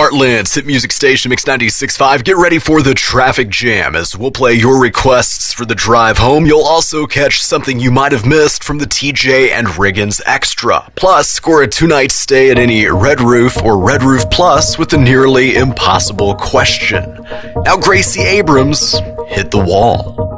Heartland's hit music station, Mix 96.5. Get ready for the traffic jam as we'll play your requests for the drive home. You'll also catch something you might have missed from the TJ and Riggins Extra. Plus, score a 2-night stay at any Red Roof or Red Roof Plus with the nearly impossible question. Now, Gracie Abrams, hit the wall.